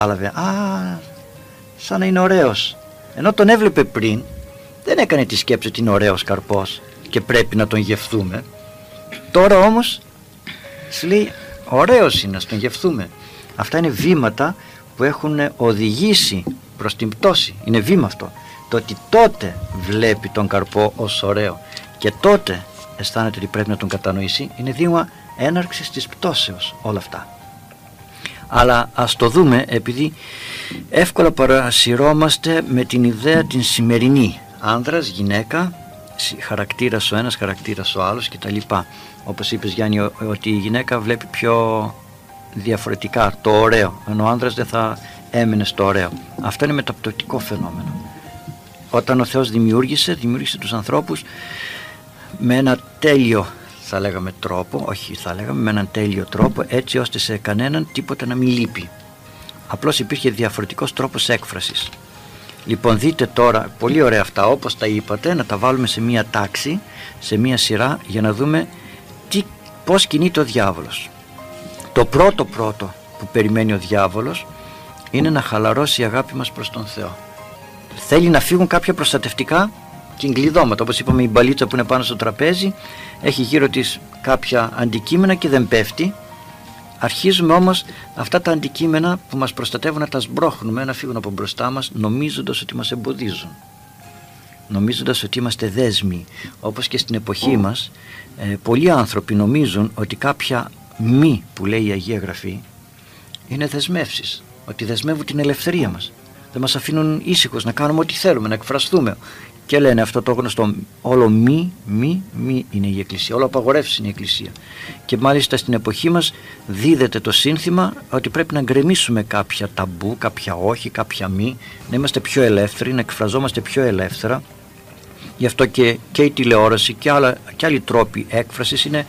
σαν να είναι ωραίος. Ενώ τον έβλεπε πριν, δεν έκανε τη σκέψη ότι είναι ωραίος καρπός και πρέπει να τον γευθούμε. Τώρα όμως σου λέει ωραίος είναι, να τον γευθούμε. Αυτά είναι βήματα που έχουν οδηγήσει προς την πτώση. Είναι βήμα αυτό. Το ότι τότε βλέπει τον καρπό ως ωραίο και τότε αισθάνεται ότι πρέπει να τον κατανοήσει, είναι δείγμα έναρξης της πτώσεως όλα αυτά. Αλλά ας το δούμε, επειδή εύκολα παρασυρώμαστε με την ιδέα την σημερινή, άνδρας, γυναίκα, χαρακτήρας ο ένας, χαρακτήρας ο άλλος κτλ. Όπως είπες Γιάννη, ότι η γυναίκα βλέπει πιο διαφορετικά το ωραίο, ενώ ο άνδρας δεν θα έμενε στο ωραίο. Αυτό είναι μεταπτωτικό φαινόμενο. Όταν ο Θεός δημιούργησε τους ανθρώπους με ένα τέλειο, θα λέγαμε τρόπο, όχι θα λέγαμε, με έναν τέλειο τρόπο, έτσι ώστε σε κανέναν τίποτα να μην λείπει. Απλώς υπήρχε διαφορετικός τρόπος έκφρασης. Λοιπόν, δείτε τώρα, πολύ ωραία αυτά, όπως τα είπατε, να τα βάλουμε σε μία τάξη, σε μία σειρά, για να δούμε πώς κινείται ο διάβολος. Το πρώτο που περιμένει ο διάβολος είναι να χαλαρώσει η αγάπη μας προς τον Θεό. Θέλει να φύγουν κάποια προστατευτικά κυκλειδώματα, όπως είπαμε, η μπαλίτσα που είναι πάνω στο τραπέζι έχει γύρω της κάποια αντικείμενα και δεν πέφτει. Αρχίζουμε όμως αυτά τα αντικείμενα που μας προστατεύουν να τα σμπρώχνουμε, να φύγουν από μπροστά μας, νομίζοντας ότι μας εμποδίζουν, νομίζοντας ότι είμαστε δέσμοι. Όπως και στην εποχή μας, πολλοί άνθρωποι νομίζουν ότι κάποια μη που λέει η Αγία Γραφή είναι δεσμεύσεις, ότι δεσμεύουν την ελευθερία μας, δεν μας αφήνουν ήσυχος να κάνουμε ό,τι θέλουμε, να εκφραστούμε. Και λένε αυτό το γνωστό, όλο μη είναι η Εκκλησία, όλο απαγορεύσεις είναι η Εκκλησία. Και μάλιστα στην εποχή μας δίδεται το σύνθημα ότι πρέπει να γκρεμίσουμε κάποια ταμπού, κάποια όχι, κάποια μη, να είμαστε πιο ελεύθεροι, να εκφραζόμαστε πιο ελεύθερα. Γι' αυτό και η τηλεόραση και άλλοι τρόποι έκφρασης είναι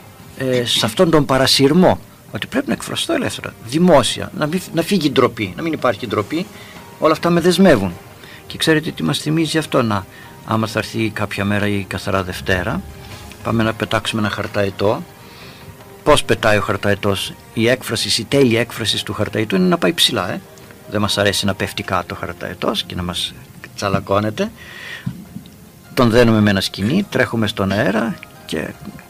σε αυτόν τον παρασυρμό, ότι πρέπει να εκφραστώ ελεύθερα, δημόσια, να φύγει η ντροπή, να μην υπάρχει ντροπή. Όλα αυτά με δεσμεύουν. Και ξέρετε τι μας θυμίζει αυτό? Άμα θα έρθει κάποια μέρα η Καθαρά Δευτέρα, πάμε να πετάξουμε ένα χαρταετό. Πώς πετάει ο χαρταετός? Η τέλεια έκφραση του χαρταετού είναι να πάει ψηλά. Δεν μας αρέσει να πέφτει κάτω ο χαρταετός και να μας τσαλακώνεται. Τον δένουμε με ένα σκοινί, τρέχουμε στον αέρα και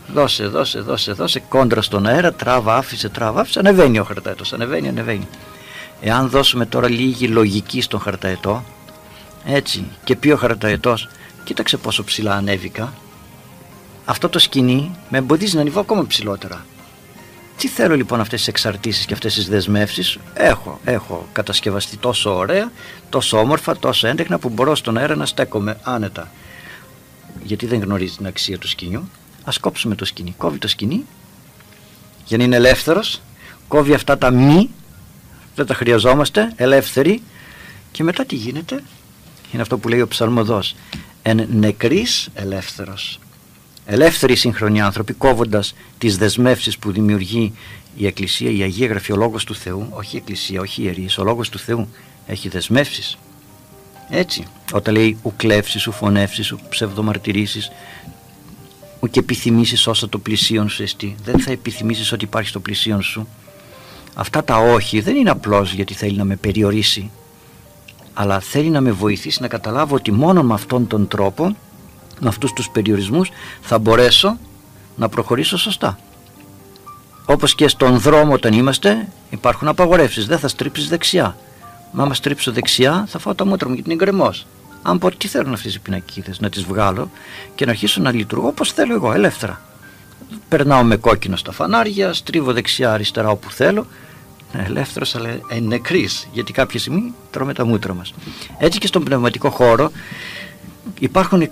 δώσε κόντρα στον αέρα, τράβα άφησε, ανεβαίνει ο χαρταετός, ανεβαίνει. Εάν δώσουμε τώρα λίγη λογική στον χαρταετό, έτσι, και πει ο χαρταετός, κοίταξε πόσο ψηλά ανέβηκα, αυτό το σκοινί με εμποδίζει να ανεβώ ακόμα ψηλότερα. Τι θέλω λοιπόν αυτές τις εξαρτήσεις και αυτές τις δεσμεύσεις? Έχω κατασκευαστεί τόσο ωραία, τόσο όμορφα, τόσο έντεχνα, που μπορώ στον αέρα να στέκομαι άνετα. Γιατί δεν γνωρίζει την αξία του σκοινιού? Ας κόψουμε το σκοινί. Κόβει το σκοινί για να είναι ελεύθερος, κόβει αυτά τα μη, δεν τα χρειαζόμαστε, ελεύθεροι. Και μετά τι γίνεται? Είναι αυτό που λέει ο ψαλμοδός, εν νεκρής ελεύθερος. Ελεύθεροι σύγχρονοι άνθρωποι, κόβοντας τις δεσμεύσεις που δημιουργεί η Εκκλησία, η Αγία Γραφή, ο Λόγος του Θεού, όχι η Εκκλησία, όχι η ιερείς, ο Λόγος του Θεού έχει δεσμεύσεις. Έτσι, όταν λέει ου κλέψεις, ου φωνεύσεις, ου ψευδομαρτυρήσεις, ου και επιθυμήσεις όσα το πλησίον σου εστί. Δεν θα επιθυμήσεις ότι υπάρχει στο πλησίον σου. Αυτά τα όχι δεν είναι απλώς γιατί θέλει να με περιορίσει, αλλά θέλει να με βοηθήσει να καταλάβω ότι μόνο με αυτόν τον τρόπο, με αυτούς τους περιορισμούς, θα μπορέσω να προχωρήσω σωστά. Όπως και στον δρόμο όταν είμαστε, υπάρχουν απαγορεύσεις. Δεν θα στρίψεις δεξιά. Μα άμα στρίψω δεξιά, θα φάω τα μούτρα μου γιατί είναι γκρεμός. Αν πω τι θέλουν αυτές οι πινακίδες, να τις βγάλω και να αρχίσω να λειτουργώ όπως θέλω εγώ, ελεύθερα. Περνάω με κόκκινο στα φανάρια, στρίβω δεξιά αριστερά όπου θέλω. Ελεύθερος, αλλά νεκρής, γιατί κάποια στιγμή τρώμε τα μούτρα μας. Έτσι και στον πνευματικό χώρο υπάρχουν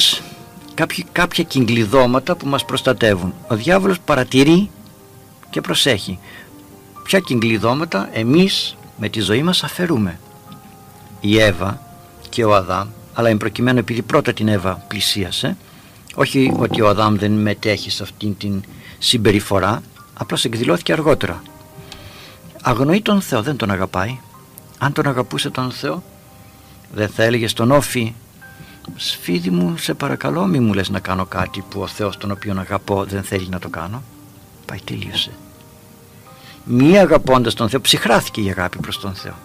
κάποια κυγκλειδώματα που μας προστατεύουν. Ο διάβολος παρατηρεί και προσέχει ποια κυγκλειδώματα εμείς με τη ζωή μας αφαιρούμε. Η Εύα και ο Αδάμ, αλλά εν προκειμένου επειδή πρώτα την Εύα πλησίασε, όχι ότι ο Αδάμ δεν μετέχει σε αυτήν την συμπεριφορά, απλώς εκδηλώθηκε αργότερα. Αγνοεί τον Θεό, δεν τον αγαπάει. Αν τον αγαπούσε τον Θεό, δεν θα έλεγε στον Όφη, σφίδι μου, σε παρακαλώ μη μου λες να κάνω κάτι που ο Θεός τον οποίον αγαπώ δεν θέλει να το κάνω? Πάει, τελείωσε. Μη αγαπώντας τον Θεό, ψυχράθηκε η αγάπη προς τον Θεό.